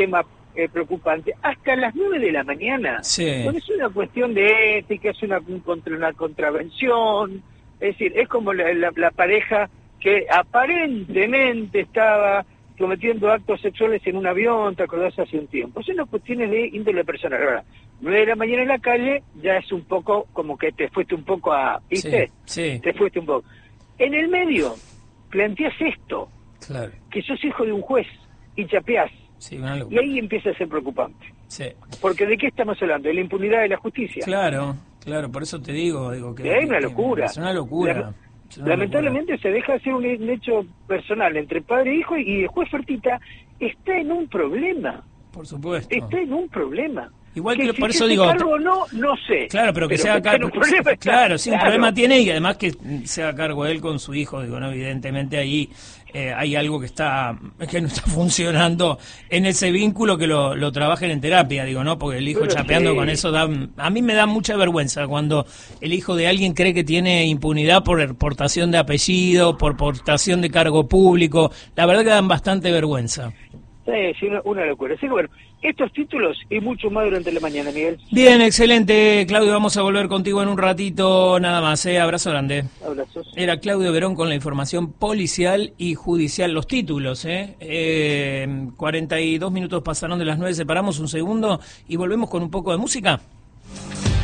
tema preocupante, hasta las 9 de la mañana. Sí. No es una cuestión de ética, es una contravención, es decir, es como la pareja que aparentemente estaba cometiendo actos sexuales en un avión, ¿te acordás? Hace un tiempo. Son cuestiones de índole personal. Ahora, 9 de la mañana en la calle ya es un poco como que te fuiste un poco ¿viste? Sí. Te fuiste un poco. En el medio, planteás esto, Claro. que sos hijo de un juez y chapeás. Sí, Y ahí empieza a ser preocupante. Sí. Porque ¿de qué estamos hablando? De la impunidad de la justicia. Claro, por eso te digo que Es una locura. Es una locura. Lamentablemente se deja hacer un hecho personal entre padre e hijo y el juez Fertita está en un problema. Por supuesto. Está en un problema. Igual que por si eso se digo... cargo o no sé. Claro, pero que se haga cargo... Claro, sí, un problema tiene y además que se haga cargo él con su hijo. Digo, no, evidentemente ahí hay algo que no está funcionando en ese vínculo, que lo trabajen en terapia, digo, ¿no? Porque el hijo chapeando con eso a mí me da mucha vergüenza cuando el hijo de alguien cree que tiene impunidad por portación de apellido, por portación de cargo público. La verdad que dan bastante vergüenza. Sí, una locura. Así que bueno, estos títulos y mucho más durante la mañana, Miguel. Bien, excelente, Claudio. Vamos a volver contigo en un ratito nada más. Abrazo grande. Abrazos. Era Claudio Verón con la información policial y judicial. Los títulos, 42 minutos pasaron de las 9. Separamos un segundo y volvemos con un poco de música.